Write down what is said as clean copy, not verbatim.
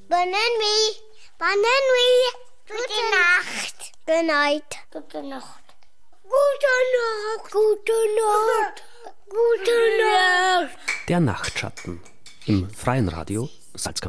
Bonne nuit. Gute Nacht. Good night. Gute Nacht. Gute Nacht. Gute Nacht. Gute Nacht. Der Nachtschatten im Freien Radio Salzkammergut.